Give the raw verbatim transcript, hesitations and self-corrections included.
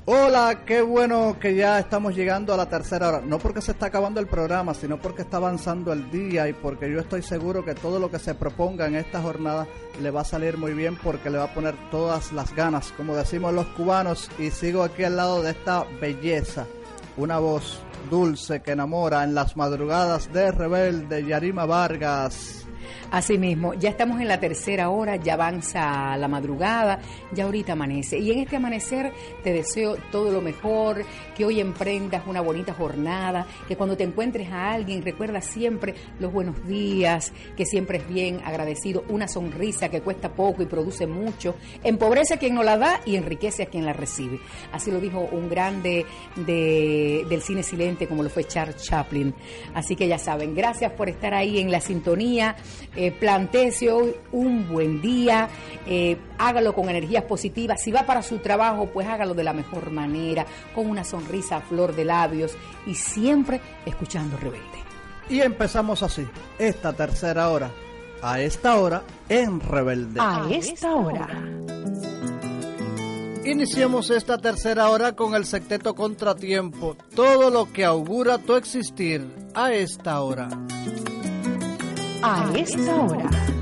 Hola, qué bueno que ya estamos llegando a la tercera hora. No porque se está acabando el programa, sino porque está avanzando el día y porque yo estoy seguro que todo lo que se proponga en esta jornada le va a salir muy bien, porque le va a poner todas las ganas, como decimos los cubanos. Y sigo aquí al lado de esta belleza, una voz dulce que enamora en las madrugadas de Rebelde, Yarima Vargas. Así mismo, ya estamos en la tercera hora, ya avanza la madrugada, ya ahorita amanece. Y en este amanecer te deseo todo lo mejor, que hoy emprendas una bonita jornada, que cuando te encuentres a alguien recuerda siempre los buenos días, que siempre es bien agradecido, una sonrisa que cuesta poco y produce mucho, empobrece a quien no la da y enriquece a quien la recibe. Así lo dijo un grande de, del cine silente como lo fue Charles Chaplin. Así que ya saben, gracias por estar ahí en la sintonía. Eh, plantéese hoy un buen día, eh, hágalo con energías positivas. Si va para su trabajo, pues hágalo de la mejor manera, con una sonrisa a flor de labios y siempre escuchando Rebelde. Y empezamos así, esta tercera hora, a esta hora en Rebelde. A esta hora. Iniciamos esta tercera hora con el Sexteto Contratiempo, todo lo que augura tu existir a esta hora. A esta hora.